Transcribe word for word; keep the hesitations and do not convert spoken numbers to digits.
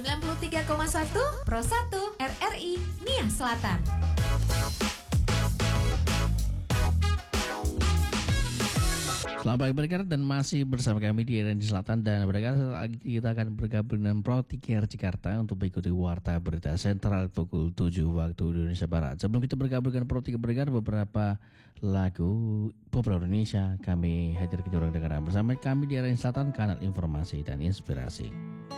sembilan puluh tiga koma satu Pro satu R R I Nia Selatan. Selamat pagi pendengar dan masih bersama kami di R R I Selatan, dan pendengar kita akan bergabung dengan Pro tiga Jakarta untuk mengikuti warta berita sentral pukul tujuh waktu Indonesia Barat. Sebelum kita bergabung dengan Pro tiga pendengar, beberapa lagu pop Indonesia kami hadir ke jorong dengaran bersama kami di R R I Selatan, kanal informasi dan inspirasi.